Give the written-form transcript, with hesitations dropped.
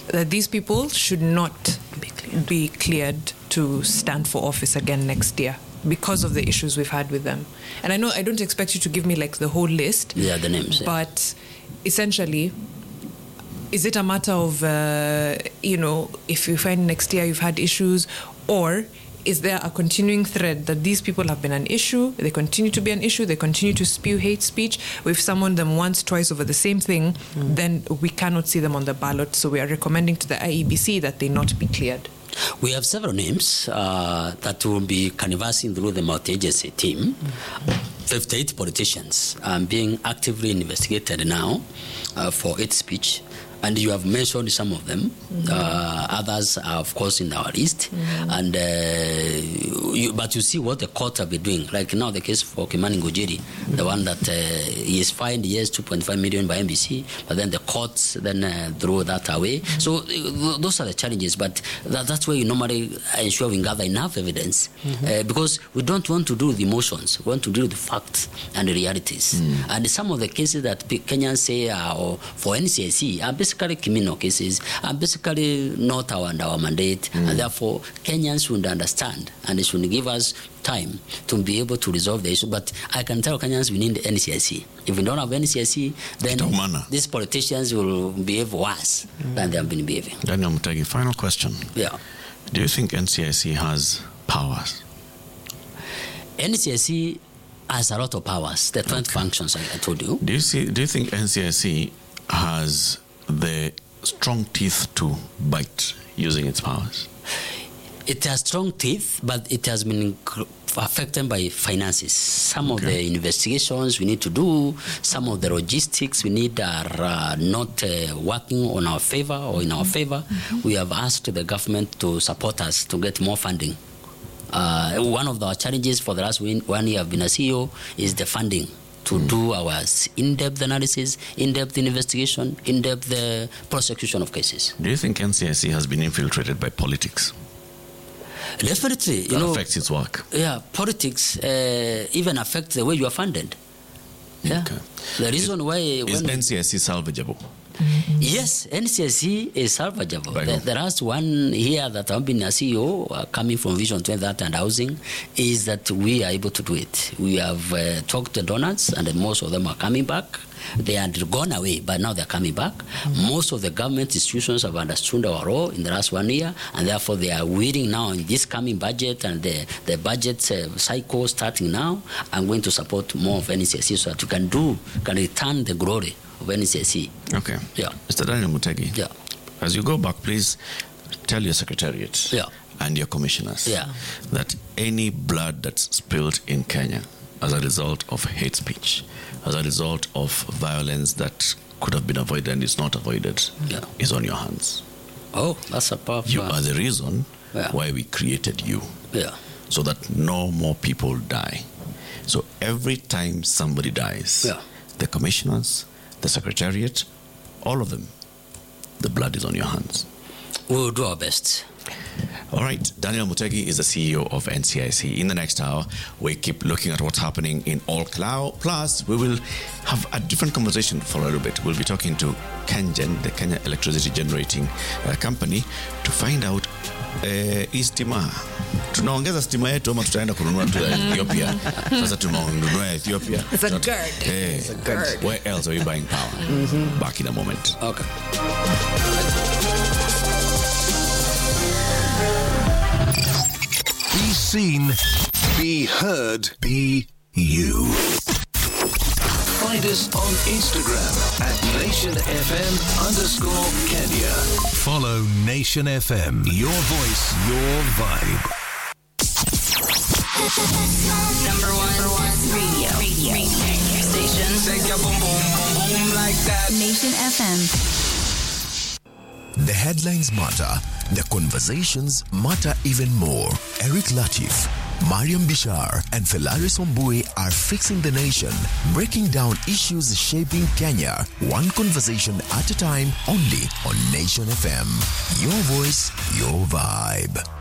that these people should not be cleared to stand for office again next year because of the issues we've had with them. And I know I don't expect you to give me like the whole list. Yeah, the names. But essentially, is it a matter of, if you find next year you've had issues, or is there a continuing thread that these people have been an issue, they continue to be an issue, they continue to spew hate speech? We've summoned them once, twice over the same thing, then we cannot see them on the ballot. So we are recommending to the IEBC that they not be cleared. We have several names that will be canvassing through the multi-agency team. 58 politicians being actively investigated now for hate speech. And you have mentioned some of them. Others are, of course, in our list. And but you see what the court have been doing. Like now, the case for Kimani Ngujiri, the one that he is fined, yes, 2.5 million by NBC, but then the courts then threw that away. So those are the challenges. But that's where you normally ensure we gather enough evidence because we don't want to do the emotions. We want to do the facts and the realities. And some of the cases that Kenyans say are for NCIC are basically criminal cases, are basically not our mandate, and therefore Kenyans should understand and they should give us time to be able to resolve the issue. But I can tell Kenyans we need the NCIC. If we don't have NCIC, then these politicians will behave worse than they have been behaving. Daniel Mutegi, final question. Yeah. Do you think NCIC has powers? NCIC has a lot of powers. The 20 functions I told you. Do you think NCIC has the strong teeth to bite using its powers? It has strong teeth, but it has been affected by finances. Some of the investigations we need to do, some of the logistics we need are not working on our favor or in our favor. We have asked the government to support us to get more funding. One of our challenges for the last 1 year I've been a CEO is the funding to do our in-depth analysis, in-depth investigation, in-depth prosecution of cases. Do you think NCIC has been infiltrated by politics? Definitely. That affects its work. Yeah, politics even affect the way you are funded. Yeah. Okay. The reason why... Is NCIC salvageable? Yes, NCIC is salvageable. The last one here that I've been a CEO, coming from Vision 2030 and housing, is that we are able to do it. We have talked to donors, and most of them are coming back. They had gone away, but now they're coming back. Most of the government institutions have understood our role in the last 1 year, and therefore they are willing now in this coming budget and the budget cycle starting now. I'm going to support more of NCIC so that we can return the glory of NCIC. Okay. Yeah. Mr. Daniel Mutegi. Yeah. As you go back, please tell your secretariat and your commissioners that any blood that's spilled in Kenya as a result of hate speech, as a result of violence that could have been avoided and is not avoided, is on your hands. Oh, that's a powerful... You are the reason why we created you. Yeah. So that no more people die. So every time somebody dies, the commissioners, the secretariat, all of them, the blood is on your hands. We will do our best. All right, Daniel Mutegi is the CEO of NCIC. In the next hour, we keep looking at what's happening in Ol Kalou. Plus, we will have a different conversation for a little bit. We'll be talking to KenGen, the Kenya Electricity Generating Company, to find out stima. Tunaongeza stima yetu ama tutaenda kununua tu Ethiopia. Sasa tunaonunua Ethiopia. It's a GERD. It's a GERD. Where else are we buying power? Back in a moment. Okay. Be seen, be heard, be you. Find us on Instagram at NationFM_Kenya. Follow Nation FM. Your voice, your vibe. Number one radio station. Shake your boom boom boom boom like that. Nation FM. The headlines matter. The conversations matter even more. Eric Latif, Mariam Bishar, and Felaris Ombui are fixing the nation, breaking down issues shaping Kenya, one conversation at a time, only on Nation FM. Your voice, your vibe.